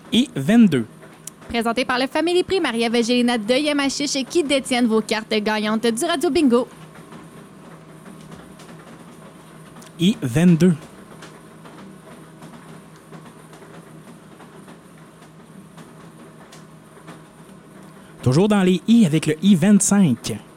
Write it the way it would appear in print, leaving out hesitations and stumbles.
I22. Présenté par le Family Prix Marie-Ève et Gélina de Yamachiche qui détiennent vos cartes gagnantes du Radio Bingo. I22. Toujours dans les I avec le I25.